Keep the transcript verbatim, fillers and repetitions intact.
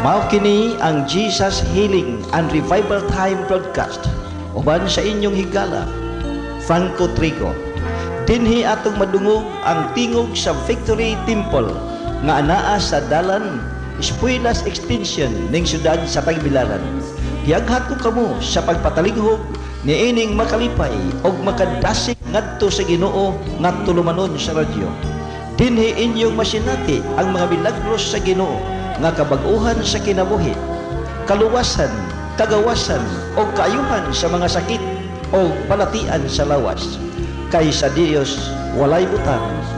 Mao kini ang Jesus Healing and Revival Time broadcast. Uban sa inyong higala, Franco Trigo. Dinhi atong madungog ang tingog sa Victory Temple nga anaa sa dalan Espuelas Extension ning syudad sa Tagbilaran. Giaghat ko kamo sa pagpatalighog ni ining makalipay og makadasig ngadto sa Ginoo nga tulumanon sa radyo. Dinhi inyong masinati ang mga milagros sa Ginoo nga kabag-uhan sa kinabuhi, kaluwasan, kagawasan o kaayuhan sa mga sakit o palatian sa lawas. Kay sa Dios walay butang.